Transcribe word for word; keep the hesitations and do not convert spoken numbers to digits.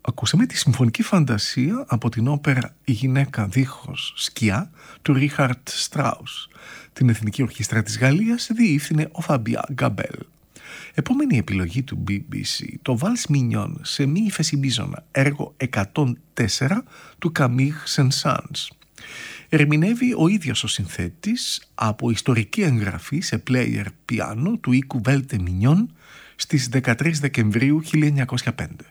Ακούσαμε τη συμφωνική φαντασία από την όπερα «Η γυναίκα δίχως σκιά» του Ρίχαρτ Στράους. Την Εθνική Ορχήστρα της Γαλλίας διεύθυνε ο Φαμπιά Γκαμπέλ. Επόμενη επιλογή του μπι μπι σι, το Valse Mignon σε μη ύφεση-μπίζωνα, έργο εκατόν τέσσερα του Καμίγ Σεν-Σάνς. Ερμηνεύει ο ίδιος ο συνθέτης από ιστορική εγγραφή σε player πιάνο του οίκου Βέλτε Μινιόν στις δεκατρείς Δεκεμβρίου χίλια εννιακόσια πέντε.